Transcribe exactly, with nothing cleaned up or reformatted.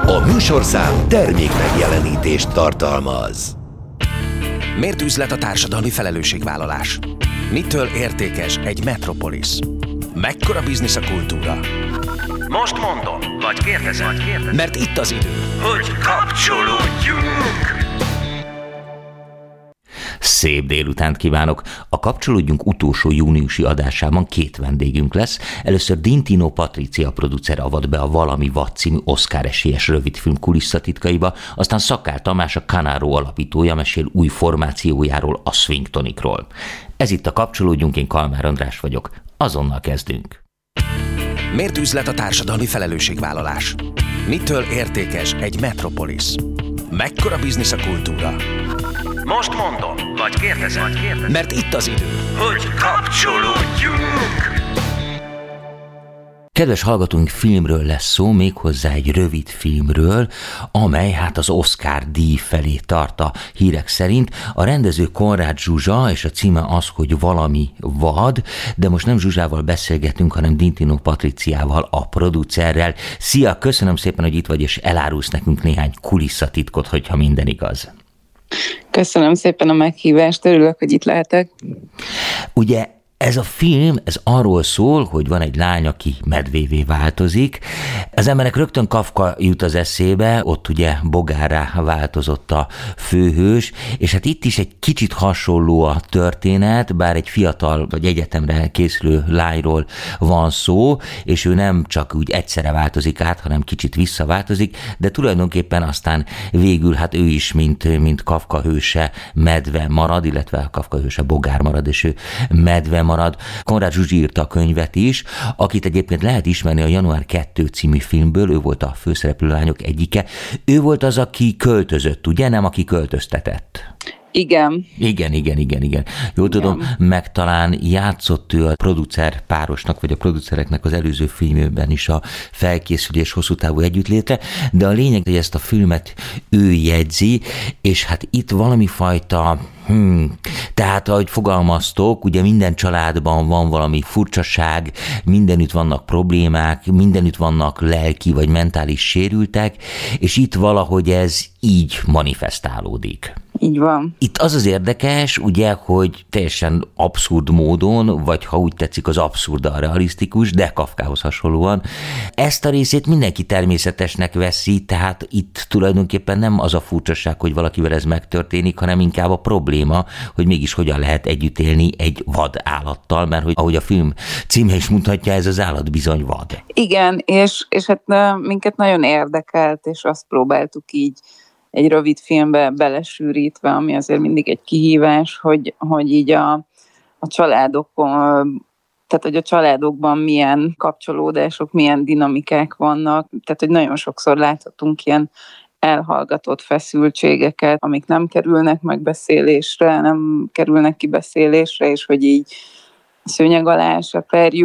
A műsorszám termék megjelenítést tartalmaz. Miért üzlet a társadalmi felelősségvállalás? Mitől értékes egy metropolisz? Mekkora biznisz a kultúra? Most mondom, vagy kérdezem, vagy kérdezem. Mert itt az idő, hogy kapcsolódjunk! Szép délutánt kívánok! A Kapcsolódjunk utolsó júniusi adásában két vendégünk lesz. Először Dintino Patricia producer avat be a Valami vad című Oscar esélyes rövidfilm kulisszatitkaiba, aztán Szakál Tamás, a Canaro alapítója mesél új formációjáról, a Swingtonicról. Ez itt a Kapcsolódjunk, én Kalmár András vagyok. Azonnal kezdünk! Miért üzlet a társadalmi felelősségvállalás? Mitől értékes egy metropolisz? Mekkora biznisz a kultúra? Most mondom, vagy kérdezem, vagy kérdezem. Mert itt az idő, hogy kapcsolódjunk! Kedves hallgatóink, filmről lesz szó, méghozzá egy rövid filmről, amely hát az Oscar-díj felé tart a hírek szerint. A rendező Konrád Zsuzsa, és a címe az, hogy Valami vad, de most nem Zsuzsával beszélgetünk, hanem Dintino Patriciával, a producerrel. Szia, köszönöm szépen, hogy itt vagy, és elárulsz nekünk néhány kulisszatitkot, hogyha minden igaz. Köszönöm szépen a meghívást, örülök, hogy itt lehetek. Ugye ez a film, ez arról szól, hogy van egy lány, aki medvévé változik. Az emberek rögtön Kafka jut az eszébe, ott ugye bogárrá változott a főhős, és hát itt is egy kicsit hasonló a történet, bár egy fiatal vagy egyetemre készülő lányról van szó, és ő nem csak úgy egyszerre változik át, hanem kicsit visszaváltozik, de tulajdonképpen aztán végül hát ő is, mint, mint Kafka hőse medve marad, illetve a Kafka hőse bogár marad, és ő medve marad. Konrád Zsuzsi írta a könyvet is, akit egyébként lehet ismerni a Január kettő című filmből, ő volt a főszereplő lányok egyike. Ő volt az, aki költözött, ugye? Nem, aki költöztetett. Igen. Igen, igen, igen, igen. Jól igen. Tudom, meg talán játszott ő a producer párosnak, vagy a producereknek az előző filmében is a felkészülés hosszú távú együttlétre, de a lényeg, hogy ezt a filmet ő jegyzi, és hát itt valami fajta, hmm, tehát ahogy fogalmaztok, ugye minden családban van valami furcsaság, mindenütt vannak problémák, mindenütt vannak lelki vagy mentális sérültek, és itt valahogy ez így manifestálódik. Így van. Itt az az érdekes, ugye, hogy teljesen abszurd módon, vagy ha úgy tetszik, az abszurd a realisztikus, de Kafkához hasonlóan. Ezt a részét mindenki természetesnek veszi, tehát itt tulajdonképpen nem az a furcsaság, hogy valakivel ez megtörténik, hanem inkább a probléma, hogy mégis hogyan lehet együtt élni egy vad állattal, mert hogy ahogy a film címe is mutatja, ez az állat bizony vad. Igen, és, és hát minket nagyon érdekelt, és azt próbáltuk így egy rövid filmbe belesűrítve, ami azért mindig egy kihívás, hogy, hogy így a, a családokon, tehát hogy a családokban milyen kapcsolódások, milyen dinamikák vannak, tehát hogy nagyon sokszor láthatunk ilyen elhallgatott feszültségeket, amik nem kerülnek megbeszélésre, nem kerülnek kibeszélésre, és hogy így szőnyeg alá seperjük.